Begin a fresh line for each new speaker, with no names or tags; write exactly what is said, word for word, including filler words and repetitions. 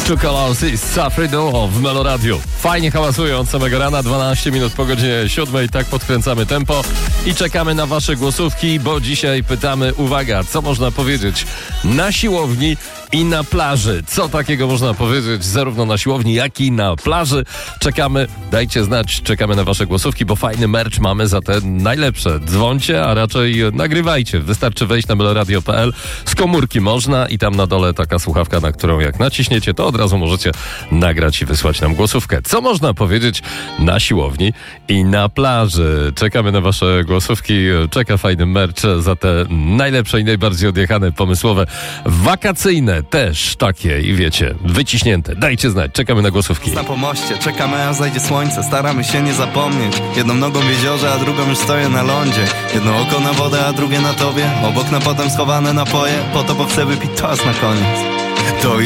Two Colors i Safri Duo w Meloradiu. Fajnie hałasują od samego rana, dwanaście minut po godzinie siódmej, tak podkręcamy tempo i czekamy na wasze głosówki, bo dzisiaj pytamy, uwaga, co można powiedzieć na siłowni i na plaży. Co takiego można powiedzieć zarówno na siłowni, jak i na plaży? Czekamy, dajcie znać, czekamy na wasze głosówki, bo fajny merch mamy za te najlepsze. Dzwońcie, a raczej nagrywajcie. Wystarczy wejść na meloradio kropka p l. Z komórki można i tam na dole taka słuchawka, na którą jak naciśniecie, to od razu możecie nagrać i wysłać nam głosówkę. Co można powiedzieć na siłowni i na plaży? Czekamy na wasze głosówki. Czeka fajny merch za te najlepsze i najbardziej odjechane, pomysłowe, wakacyjne też takie i wiecie, wyciśnięte. Dajcie znać, czekamy na głosówki.
Na pomoście, czekamy aż zajdzie słońce, staramy się nie zapomnieć. Jedną nogą w jeziorze, a drugą już stoję na lądzie. Jedno oko na wodę, a drugie na tobie. Obok na potem schowane napoje, po to bo chcę wypić toast na koniec. To